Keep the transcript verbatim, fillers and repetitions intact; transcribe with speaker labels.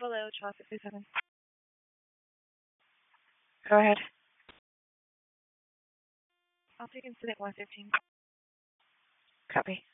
Speaker 1: below twelve sixty-seven. Go ahead. I'll take incident one fifteen. Copy.